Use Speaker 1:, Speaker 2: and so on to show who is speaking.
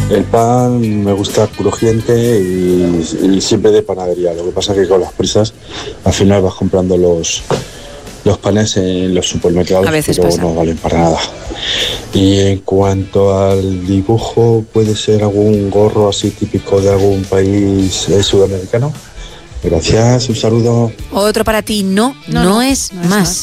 Speaker 1: El pan me gusta crujiente y siempre de panadería. Lo que pasa es que con las prisas al final vas comprando los panes en los supermercados,
Speaker 2: A veces
Speaker 1: pero
Speaker 2: pasa.
Speaker 1: no valen para nada. Y en cuanto al dibujo, ¿puede ser algún gorro así típico de algún país sudamericano? Gracias, un saludo.
Speaker 2: Otro para ti, no es más.